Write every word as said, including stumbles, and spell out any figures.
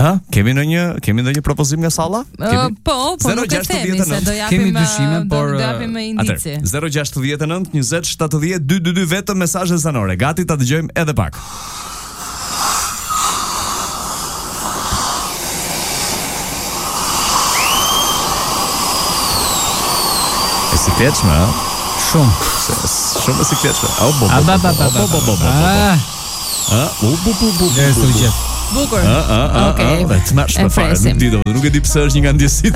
Ha, kemi ndonjë, kemi ndonjë propozim nga Salla? Uh, po, po nuk e themi se do japim Kemi dyshime, do, por, do japim indici. zero gjasht dhjetë e nëntë njëzet shtatëdhjetë dy dy dy vetëm mesazhe zanore. Gati ta dëgjojmë edhe pak. E si këtshme, ha? Shumë. Shumë e si këtshme. Oh, bo, bo, A ba ba ba bo, bo, bo, bo, bo. Ah, Ah, u bu bu bu. Dhe së gjithë. Bukur. Ah, ah, ah, Okej. ah, të mërshme E fare, presim. nuk di, do, nuk e di pse është një nga ndjesitë